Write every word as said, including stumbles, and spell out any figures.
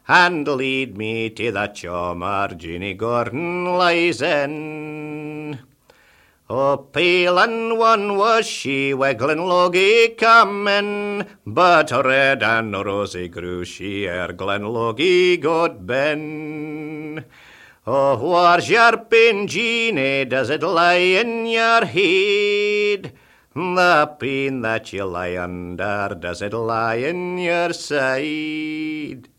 and lead me to the chommer Jeannie Gordon lies in. O pale and one was she, wi' Glenloggie comin', but red and rosy grew she ere Glenloggie got ben. Oh, whar's your pain, Jeannie? Does it lie in your head? The pain that you lie under, does it lie in your side?